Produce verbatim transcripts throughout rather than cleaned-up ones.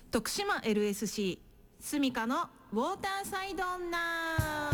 徳島 エルエスシー スミカのウォーターサイド女。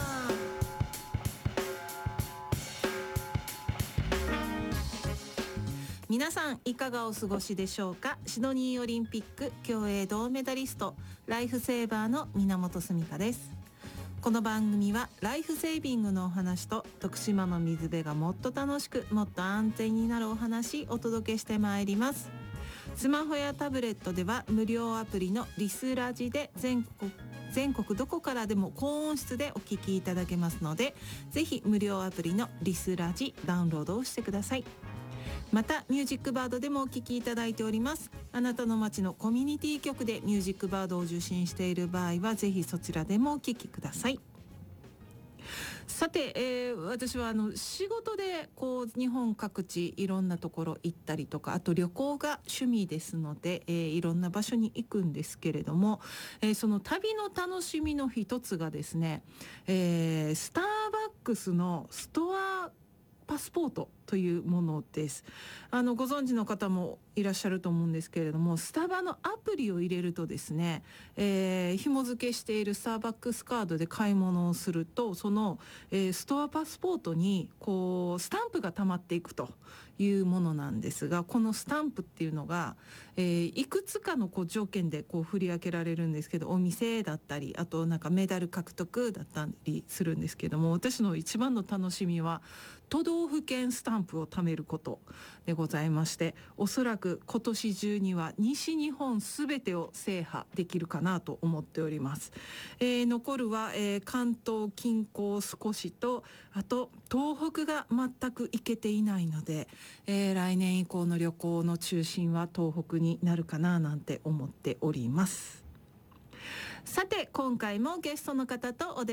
皆さんいかがお過ごしでしょうか。シドニーオリンピック競泳銅メダリスト、ライフセーバーの源スミカです。この番組はライフセービングのお話と徳島の水辺がもっと楽しくもっと安全になるお話お届けしてまいります。スマホやタブレットでは無料アプリのリスラジで全国全国どこからでも高音質でお聞きいただけますので、ぜひ無料アプリのリスラジダウンロードをしてください。またミュージックバードでもお聞きいただいております。あなたの街のコミュニティ局でミュージックバードを受信している場合はぜひそちらでもお聞きください。さて、えー、私はあの仕事でこう日本各地いろんなところ行ったりとか、あと旅行が趣味ですので、えー、いろんな場所に行くんですけれども、えー、その旅の楽しみの一つがですね、えー、スターバックスのストアパスポートというものです。あのご存知の方もいらっしゃると思うんですけれども、スタバのアプリを入れるとですね、えー、紐付けしているスターバックスカードで買い物をすると、その、えー、ストアパスポートにこうスタンプが溜まっていくというものなんですが、このスタンプっていうのが、えー、いくつかのこう条件でこう振り分けられるんですけど、お店だったり、あとなんかメダル獲得だったりするんですけども、私の一番の楽しみは都道府県スタンプを貯めることでございまして、おそらく今年中には西日本すべてを制覇できるかなと思っております。えー、残るは、えー、関東近郊少しと、あと東北が全く行けていないので、えー、来年以降の旅行の中心は東北になるかななんて思っております。さて今回もゲストの方とお出